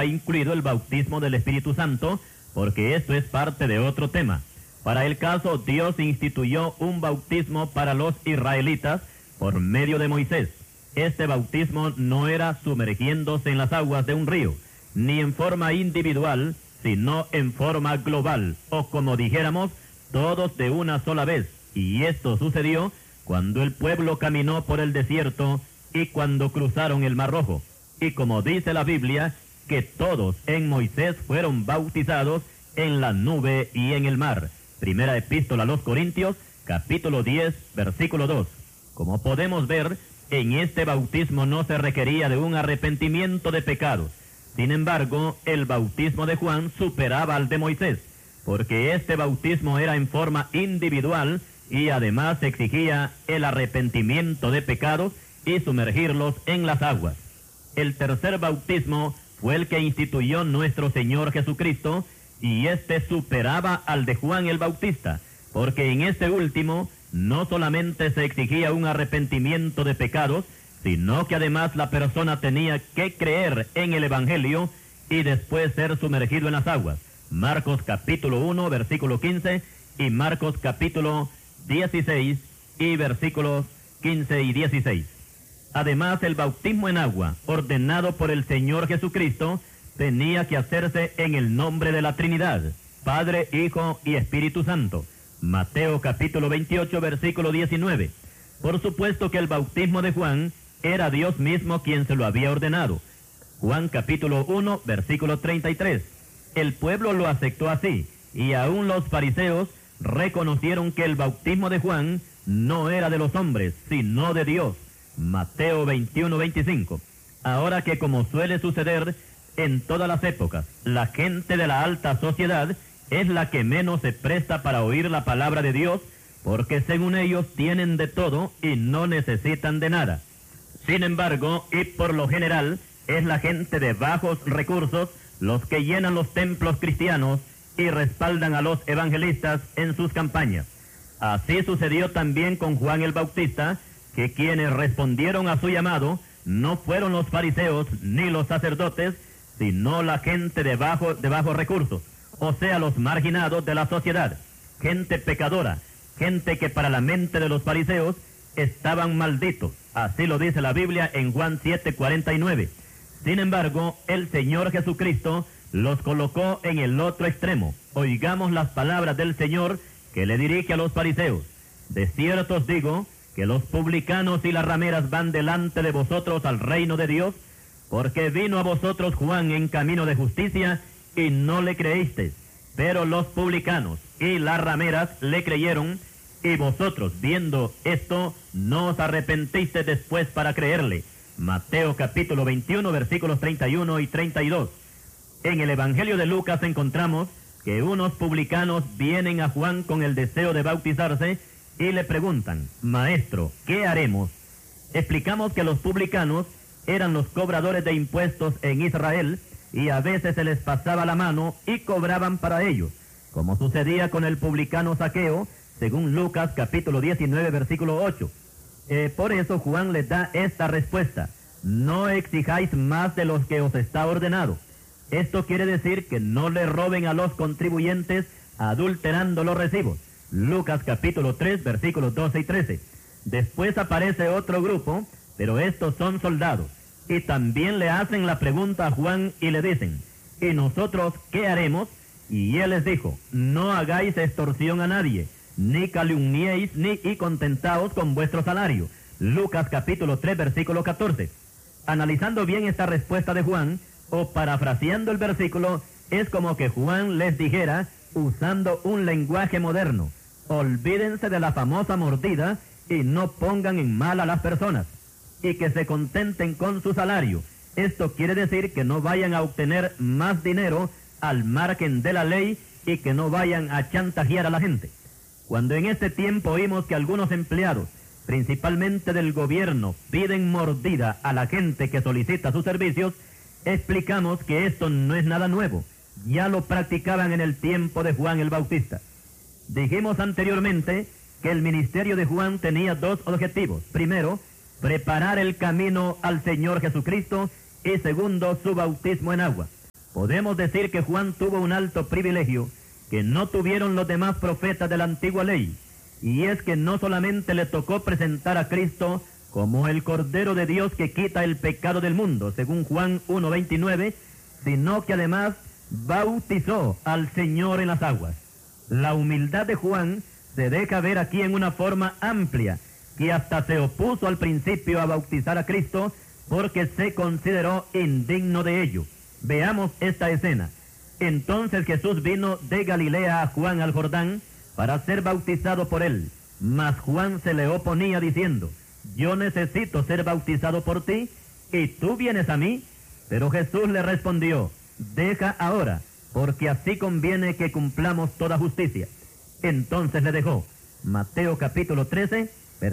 ha incluido el bautismo del Espíritu Santo, porque esto es parte de otro tema. Para el caso, Dios instituyó un bautismo para los israelitas por medio de Moisés. Este bautismo no era sumergiéndose en las aguas de un río, ni en forma individual, sino en forma global, o como dijéramos, todos de una sola vez. Y esto sucedió cuando el pueblo caminó por el desierto y cuando cruzaron el Mar Rojo. Y como dice la Biblia, que todos en Moisés fueron bautizados en la nube y en el mar. Primera Epístola a los Corintios, capítulo 10, versículo 2. Como podemos ver, en este bautismo no se requería de un arrepentimiento de pecados. Sin embargo, el bautismo de Juan superaba al de Moisés, porque este bautismo era en forma individual y además exigía el arrepentimiento de pecados y sumergirlos en las aguas. El tercer bautismo fue el que instituyó nuestro Señor Jesucristo, y este superaba al de Juan el Bautista, porque en este último no solamente se exigía un arrepentimiento de pecados, sino que además la persona tenía que creer en el Evangelio y después ser sumergido en las aguas. Marcos capítulo 1, versículo 15, y Marcos capítulo 16 y versículos 15 y 16. Además, el bautismo en agua, ordenado por el Señor Jesucristo, tenía que hacerse en el nombre de la Trinidad, Padre, Hijo y Espíritu Santo. Mateo capítulo 28, versículo 19. Por supuesto que el bautismo de Juan era Dios mismo quien se lo había ordenado. Juan capítulo 1, versículo 33. El pueblo lo aceptó así, y aún los fariseos reconocieron que el bautismo de Juan no era de los hombres, sino de Dios. Mateo 21, 25. Ahora que, como suele suceder en todas las épocas, la gente de la alta sociedad es la que menos se presta para oír la palabra de Dios, porque según ellos tienen de todo y no necesitan de nada. Sin embargo, y por lo general, es la gente de bajos recursos los que llenan los templos cristianos y respaldan a los evangelistas en sus campañas. Así sucedió también con Juan el Bautista, que quienes respondieron a su llamado no fueron los fariseos ni los sacerdotes, sino la gente de bajos recursos, o sea, los marginados de la sociedad, gente pecadora, gente que para la mente de los fariseos estaban malditos. Así lo dice la Biblia en Juan 7:49. Sin embargo, el Señor Jesucristo los colocó en el otro extremo. Oigamos las palabras del Señor que le dirige a los fariseos. De cierto os digo que los publicanos y las rameras van delante de vosotros al reino de Dios, porque vino a vosotros Juan en camino de justicia y no le creísteis, pero los publicanos y las rameras le creyeron, y vosotros, viendo esto, no os arrepentisteis después para creerle. Mateo capítulo 21, versículos 31 y 32. En el Evangelio de Lucas encontramos que unos publicanos vienen a Juan con el deseo de bautizarse y le preguntan: Maestro, ¿qué haremos? Explicamos que los publicanos eran los cobradores de impuestos en Israel, y a veces se les pasaba la mano y cobraban para ellos, como sucedía con el publicano Zaqueo, según Lucas capítulo 19, versículo 8. Por eso Juan les da esta respuesta: no exijáis más de los que os está ordenado. Esto quiere decir que no le roben a los contribuyentes adulterando los recibos. Lucas capítulo 3, versículos 12 y 13. Después aparece otro grupo, pero estos son soldados, y también le hacen la pregunta a Juan y le dicen: ¿y nosotros qué haremos? Y él les dijo: no hagáis extorsión a nadie, ni calumniéis, y contentaos con vuestro salario. Lucas capítulo 3, versículo 14. Analizando bien esta respuesta de Juan, o parafraseando el versículo, es como que Juan les dijera, usando un lenguaje moderno: olvídense de la famosa mordida y no pongan en mal a las personas, y que se contenten con su salario. Esto quiere decir que no vayan a obtener más dinero al margen de la ley y que no vayan a chantajear a la gente. Cuando en este tiempo oímos que algunos empleados, principalmente del gobierno, piden mordida a la gente que solicita sus servicios, explicamos que esto no es nada nuevo. Ya lo practicaban en el tiempo de Juan el Bautista. Dijimos anteriormente que el ministerio de Juan tenía dos objetivos. Primero, preparar el camino al Señor Jesucristo, y segundo, su bautismo en agua. podemos decir que Juan tuvo un alto privilegio que no tuvieron los demás profetas de la antigua ley, y es que no solamente le tocó presentar a Cristo como el Cordero de Dios que quita el pecado del mundo, según Juan 1:29, sino que además bautizó al Señor en las aguas. La humildad de Juan se deja ver aquí en una forma amplia, que hasta se opuso al principio a bautizar a Cristo porque se consideró indigno de ello. Veamos esta escena. Entonces Jesús vino de Galilea a Juan al Jordán para ser bautizado por él, mas Juan se le oponía diciendo: yo necesito ser bautizado por ti, y tú vienes a mí. Pero Jesús le respondió: deja ahora, porque así conviene que cumplamos toda justicia. Entonces le dejó. Mateo capítulo 3,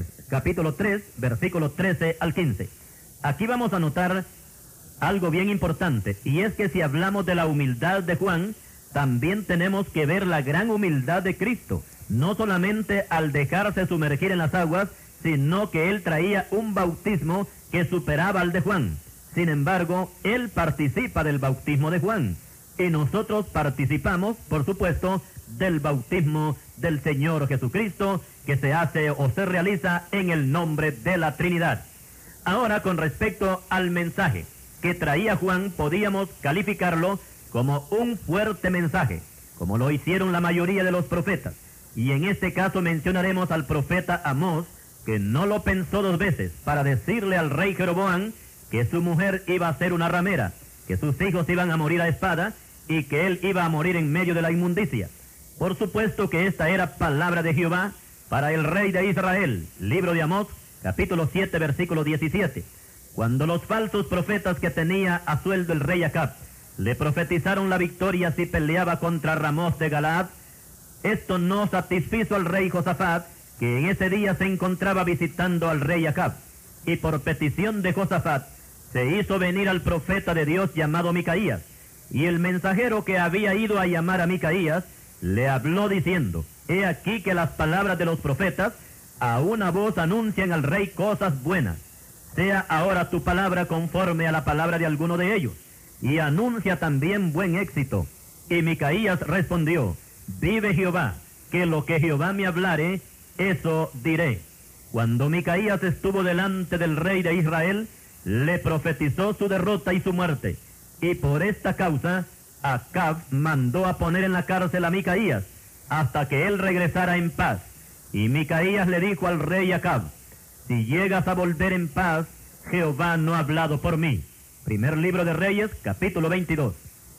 versículos 13 al 15. Aquí vamos a notar algo bien importante, y es que si hablamos de la humildad de Juan, también tenemos que ver la gran humildad de Cristo, no solamente al dejarse sumergir en las aguas, sino que él traía un bautismo que superaba al de Juan. Sin embargo, él participa del bautismo de Juan, y nosotros participamos, por supuesto, del bautismo del Señor Jesucristo, que se hace o se realiza en el nombre de la Trinidad. Ahora, con respecto al mensaje que traía Juan, podíamos calificarlo como un fuerte mensaje, como lo hicieron la mayoría de los profetas. Y en este caso mencionaremos al profeta Amós, que no lo pensó dos veces para decirle al rey Jeroboam que su mujer iba a ser una ramera, que sus hijos iban a morir a espada y que él iba a morir en medio de la inmundicia. Por supuesto que esta era palabra de Jehová para el rey de Israel. Libro de Amós, capítulo 7, versículo 17. Cuando los falsos profetas que tenía a sueldo el rey Acab le profetizaron la victoria si peleaba contra Ramós de Galaad, esto no satisfizo al rey Josafat, que en ese día se encontraba visitando al rey Acab, y por petición de Josafat se hizo venir al profeta de Dios llamado Micaías, y el mensajero que había ido a llamar a Micaías le habló diciendo: he aquí que las palabras de los profetas a una voz anuncian al rey cosas buenas. Sea ahora tu palabra conforme a la palabra de alguno de ellos, y anuncia también buen éxito. Y Micaías respondió: vive Jehová, que lo que Jehová me hablare, eso diré. Cuando Micaías estuvo delante del rey de Israel, le profetizó su derrota y su muerte, y por esta causa Acab mandó a poner en la cárcel a Micaías hasta que él regresara en paz. Y Micaías le dijo al rey Acab: si llegas a volver en paz, Jehová no ha hablado por mí. Primer libro de Reyes, capítulo 22.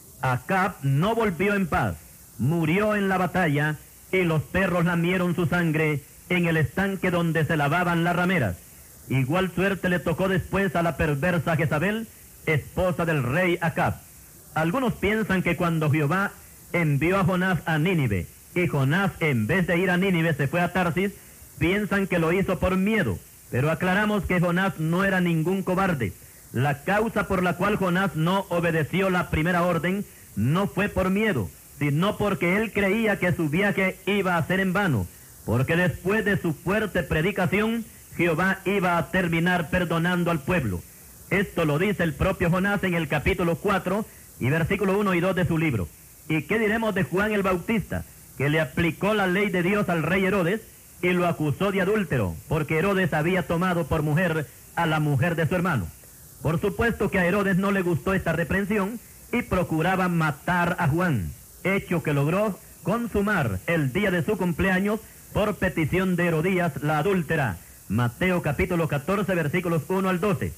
Acab no volvió en paz, murió en la batalla, y los perros lamieron su sangre en el estanque donde se lavaban las rameras. Igual suerte le tocó después a la perversa Jezabel, esposa del rey Acab. Algunos piensan que cuando Jehová envió a Jonás a Nínive, y Jonás en vez de ir a Nínive se fue a Tarsis, piensan que lo hizo por miedo, pero aclaramos que Jonás no era ningún cobarde. La causa por la cual Jonás no obedeció la primera orden no fue por miedo, sino porque él creía que su viaje iba a ser en vano, porque después de su fuerte predicación, Jehová iba a terminar perdonando al pueblo. Esto lo dice el propio Jonás en el capítulo 4 y versículo 1 y 2 de su libro. ¿Y qué diremos de Juan el Bautista, que le aplicó la ley de Dios al rey Herodes y lo acusó de adúltero, porque Herodes había tomado por mujer a la mujer de su hermano? Por supuesto que a Herodes no le gustó esta reprensión y procuraba matar a Juan, hecho que logró consumar el día de su cumpleaños por petición de Herodías la adúltera. Mateo capítulo 14, versículos 1 al 12.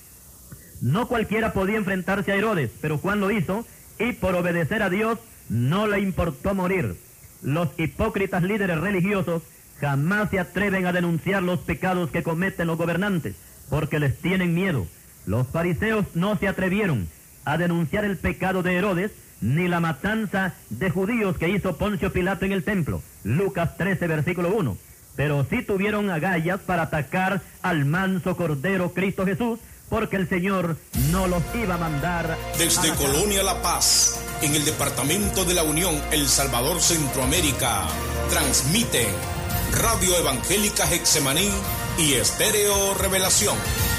No cualquiera podía enfrentarse a Herodes, pero Juan lo hizo, y por obedecer a Dios no le importó morir. Los hipócritas líderes religiosos jamás se atreven a denunciar los pecados que cometen los gobernantes, porque les tienen miedo. Los fariseos no se atrevieron a denunciar el pecado de Herodes, ni la matanza de judíos que hizo Poncio Pilato en el templo, Lucas 13, versículo 1. Pero sí tuvieron agallas para atacar al manso Cordero Cristo Jesús, porque el Señor no los iba a mandar. Desde Colonia La Paz, en el departamento de la Unión, El Salvador, Centroamérica, transmiten Radio Evangélica Getsemaní y Estéreo Revelación.